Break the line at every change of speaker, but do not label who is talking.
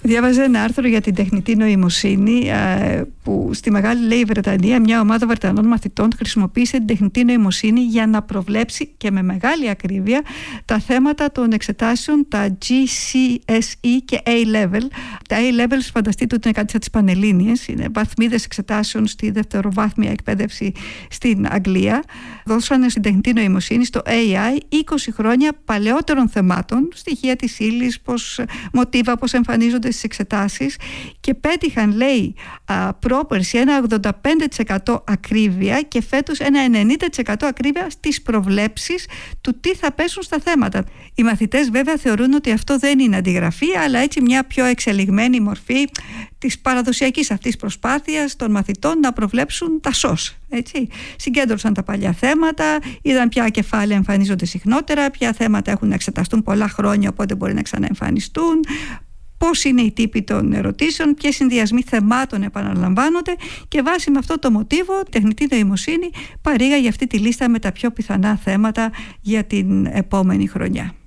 Διάβαζα ένα άρθρο για την τεχνητή νοημοσύνη που στη Μεγάλη Βρετανία μια ομάδα Βρετανών μαθητών χρησιμοποίησε την τεχνητή νοημοσύνη για να προβλέψει και με μεγάλη ακρίβεια τα θέματα των εξετάσεων, τα GCSE και A-Level. Τα A-Levels φανταστείτε ότι είναι κάτι σαν τις Πανελλήνιες, είναι βαθμίδες εξετάσεων στη δευτεροβάθμια εκπαίδευση στην Αγγλία. Δώσανε στην τεχνητή νοημοσύνη, στο AI, 20 χρόνια παλαιότερων θεμάτων, στοιχεία της ύλης, μοτίβα, πώς εμφανίζονται στις εξετάσεις, και πέτυχαν, λέει, πρόπερση ένα 85% ακρίβεια και φέτος ένα 90% ακρίβεια στις προβλέψεις του τι θα πέσουν στα θέματα. Οι μαθητές βέβαια θεωρούν ότι αυτό δεν είναι αντιγραφή, αλλά έτσι μια πιο εξελιγμένη μορφή της παραδοσιακής αυτής προσπάθειας των μαθητών να προβλέψουν τα ΣΟΣ. Έτσι. Συγκέντρωσαν τα παλιά θέματα, είδαν ποια κεφάλαια εμφανίζονται συχνότερα, ποια θέματα έχουν να εξεταστούν πολλά χρόνια, οπότε μπορεί να ξαναεμφανιστούν, πώς είναι οι τύποι των ερωτήσεων, ποιες συνδυασμοί θεμάτων επαναλαμβάνονται, και βάσει με αυτό το μοτίβο η τεχνητή νοημοσύνη παρήγαγε αυτή τη λίστα με τα πιο πιθανά θέματα για την επόμενη χρονιά.